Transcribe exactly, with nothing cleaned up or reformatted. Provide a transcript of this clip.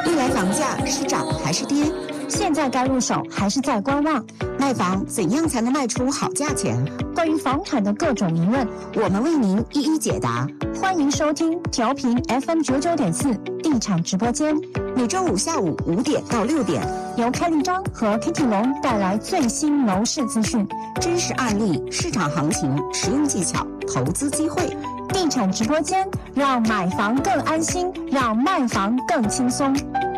未来房价是涨还是跌？ 现在该入手还是在观望？ 卖房怎样才能卖出好价钱？ 关于房产的各种疑问， 我们为您一一解答。 欢迎收听调频 F M 九九点四地产直播间， 每周五下午五点到六点， 由开立章和 Kitty 龙带来最新楼市资讯、 真实案例、市场行情、实用技巧、投资机会。 地产直播间，让买房更安心，让卖房更轻松。